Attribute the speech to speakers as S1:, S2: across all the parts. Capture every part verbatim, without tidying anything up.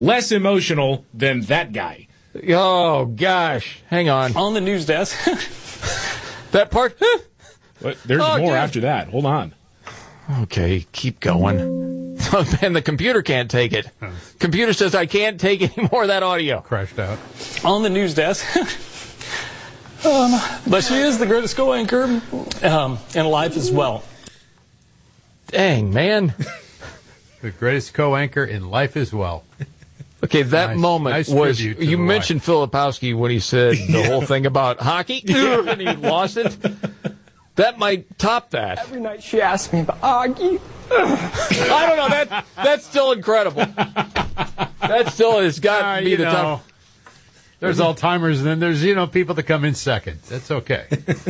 S1: less emotional than that guy.
S2: Oh, gosh. Hang on.
S3: On the news desk.
S2: That part?
S1: But there's
S2: Oh,
S1: more
S2: dude.
S1: after that. Hold on.
S2: Okay, keep going. And the computer can't take it. Computer says I can't take any more of that audio.
S4: Crashed out.
S3: On the news desk. um, but she is the greatest co-anchor um, in life as well.
S2: Dang, man.
S4: The greatest co-anchor in life as well.
S2: Okay, that
S4: Nice-
S2: nice moment
S4: nice
S2: was,
S4: tribute to
S2: you
S4: the
S2: mentioned Filipowski when he said the whole thing about hockey, and he lost it. That might top that.
S5: Every night she asked me about Augie.
S2: I don't know, that that's still incredible. That still has got
S4: Uh,
S2: to be
S4: you
S2: the
S4: know,
S2: top.
S4: There's Alzheimer's, and then there's, you know, people that come in second. That's okay.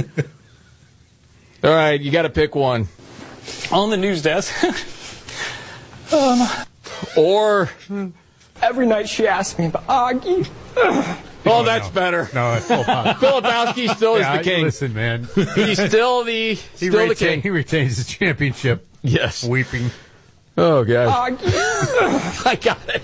S2: All right, you got to pick one.
S3: On the news desk. um,
S2: Or,
S5: Every night she asked me about Augie.
S2: oh, that's better.
S4: No, it's full pop.
S2: Filipowski still is
S4: Yeah,
S2: the king.
S4: Listen, man.
S2: He's still the
S4: He,
S2: still the
S4: retain,
S2: king.
S4: he retains the championship.
S2: Yes.
S4: Weeping.
S2: Oh, gosh.
S5: Augie.
S2: I got it.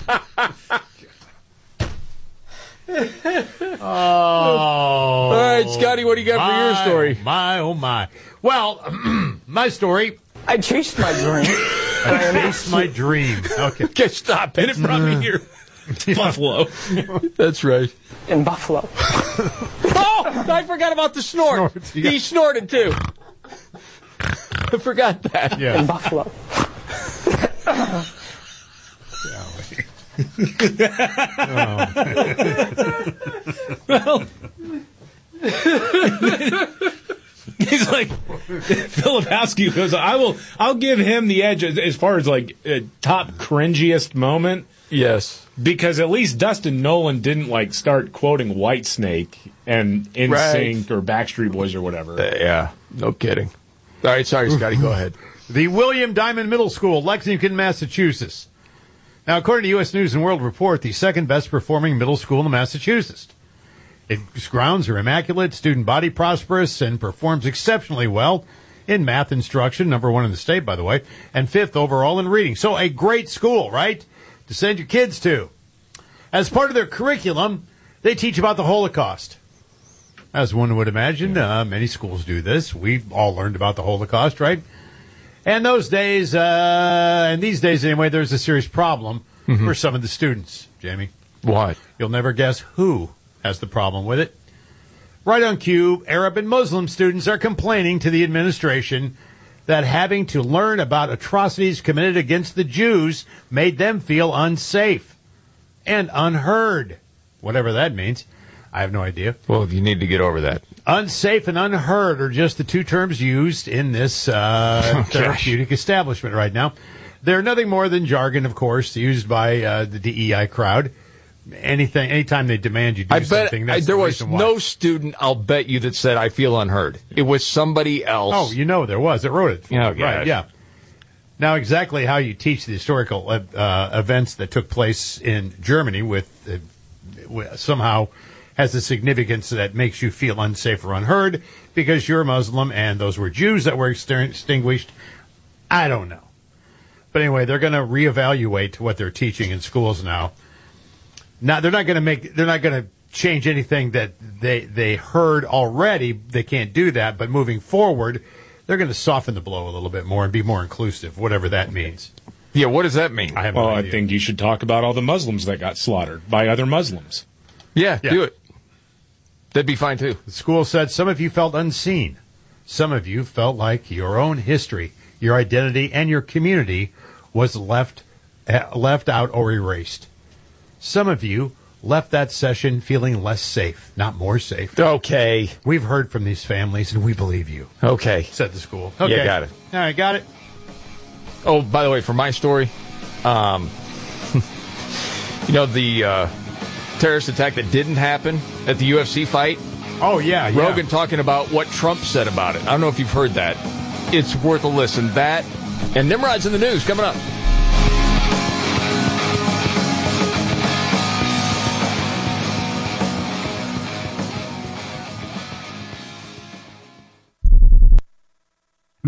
S4: Oh.
S2: All right, Scotty, what do you got for your
S4: my,
S2: story?
S4: oh My, oh, my. Well, my story,
S5: I chased my dream.
S4: I chased my dream. Okay.
S2: Okay, stop
S1: And
S2: it.
S1: it brought me here. Buffalo.
S2: That's right.
S5: In Buffalo.
S2: Oh, I forgot about the snort.
S4: Snort, yeah.
S2: He snorted, too. I forgot that.
S4: Yeah.
S5: In Buffalo.
S1: Well, he's like Filipowski goes. I will. I'll give him the edge as, as far as like uh, top cringiest moment
S2: Yes.
S1: because at least Dustin Nolan didn't like start quoting Whitesnake and N Sync or Backstreet Boys or whatever.
S2: Uh, yeah, no kidding. All right, sorry, Scotty, go ahead.
S4: The William Diamond Middle School, Lexington, Massachusetts. Now, according to U S News and World Report, the second best performing middle school in Massachusetts. Its grounds are immaculate, student body prosperous, and performs exceptionally well in math instruction, number one in the state, by the way, and fifth overall in reading. So a great school, right, to send your kids to. As part of their curriculum, they teach about the Holocaust. As one would imagine, uh, many schools do this. We've all learned about the Holocaust, right? And those days, uh, and these days anyway, there's a serious problem
S2: Mm-hmm.
S4: for some of the students, Jamie.
S2: What?
S4: You'll never guess who has the problem with it. Right on cue, Arab and Muslim students are complaining to the administration that having to learn about atrocities committed against the Jews made them feel unsafe and unheard. Whatever that means. I have no idea.
S2: Well, you need to get over that.
S4: Unsafe and unheard are just the two terms used in this uh, therapeutic establishment right now. They're nothing more than jargon, of course, used by uh, the D E I crowd. Anything, anytime they demand you do
S2: I bet
S4: something,
S2: I,
S4: that's
S2: there
S4: the
S2: was
S4: reason why.
S2: no student, I'll bet you, that said, I feel unheard. It was somebody else.
S4: Oh, you know there was. It wrote it.
S2: Oh,
S4: right,
S2: gosh.
S4: yeah. Now, exactly how you teach the historical uh, uh, events that took place in Germany with uh, w- somehow has a significance that makes you feel unsafe or unheard because you're a Muslim and those were Jews that were exter- extinguished. I don't know. But anyway, they're going to reevaluate what they're teaching in schools now. Now, they're not going to make, they're not going to change anything that they, they heard already. They can't do that. But moving forward, they're going to soften the blow a little bit more and be more inclusive, whatever that means.
S2: Yeah, what does that mean?
S4: I have no
S1: Well, I
S4: idea.
S1: think you should talk about all the Muslims that got slaughtered by other Muslims.
S2: Yeah,
S4: Yeah.
S2: do it. That'd be fine, too.
S4: The school said some of you felt unseen. Some of you felt like your own history, your identity, and your community was left uh, left out or erased. Some of you left that session feeling less safe, not more safe.
S2: Okay.
S4: We've heard from these families, and we believe you,
S2: Okay.
S4: said the school.
S2: Yeah,
S4: Okay.
S2: got it.
S4: All right, got it.
S2: Oh, by the way, for my story, um, you know, the uh, terrorist attack that didn't happen at the U F C fight?
S4: Oh, yeah, yeah.
S2: Rogan talking about what Trump said about it. I don't know if you've heard that. It's worth a listen. That and Nimrod's in the news coming up.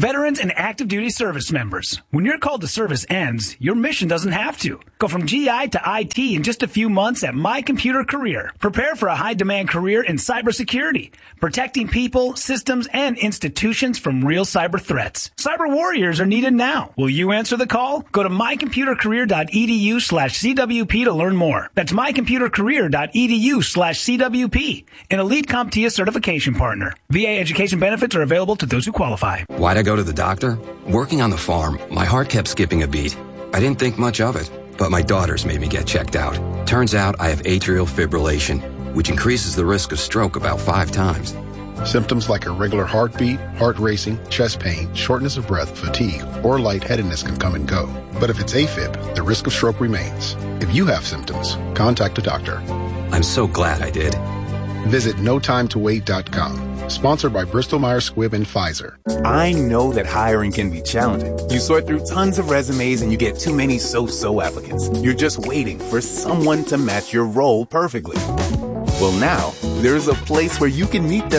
S6: Veterans and active duty service members. When your call to service ends, your mission doesn't have to. Go from G I to I T in just a few months at My Computer Career. Prepare for a high-demand career in cybersecurity, protecting people, systems, and institutions from real cyber threats. Cyber warriors are needed now. Will you answer the call? Go to mycomputercareer.edu slash CWP to learn more. That's mycomputercareer.edu slash CWP, an elite CompTIA certification partner. V A education benefits are available to those who qualify.
S7: Why'd I go to the doctor? Working on the farm, my heart kept skipping a beat. I didn't think much of it, but my daughters made me get checked out. Turns out I have atrial fibrillation, which increases the risk of stroke about five times.
S8: Symptoms like irregular heartbeat, heart racing, chest pain, shortness of breath, fatigue, or lightheadedness can come and go. But if it's AFib, the risk of stroke remains. If you have symptoms, contact a doctor.
S7: I'm so glad I did.
S8: Visit no time to wait dot com. Sponsored by Bristol Myers Squibb and Pfizer.
S9: I know that hiring can be challenging. You sort through tons of resumes and you get too many so-so applicants. You're just waiting for someone to match your role perfectly. Well, now, there's a place where you can meet them